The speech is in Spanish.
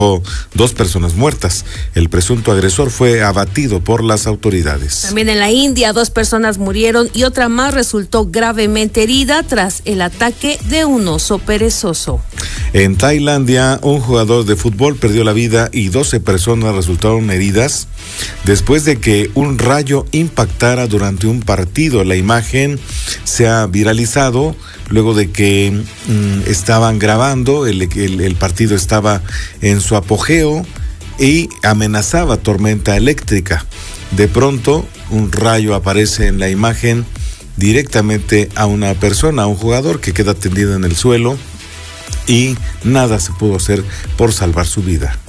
2 personas muertas. El presunto agresor fue abatido por las autoridades. También en la India, 2 personas murieron y otra más resultó gravemente herida tras el ataque de un oso perezoso. En Tailandia, un jugador de fútbol perdió la vida y 12 personas resultaron heridas después de que un rayo impactara durante un partido. La imagen se ha viralizado luego de que estaban grabando, el partido estaba en su apogeo y amenazaba tormenta eléctrica. De pronto, un rayo aparece en la imagen directamente a una persona, a un jugador que queda tendido en el suelo y nada se pudo hacer por salvar su vida.